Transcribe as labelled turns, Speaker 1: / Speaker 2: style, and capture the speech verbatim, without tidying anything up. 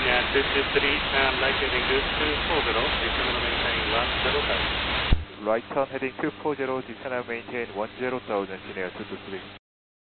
Speaker 1: Yeah, two two three, turn right heading to two four zero, descend and maintain one zero thousand.
Speaker 2: Right turn heading two four zero, descend and maintain one zero thousand, Senior two two three.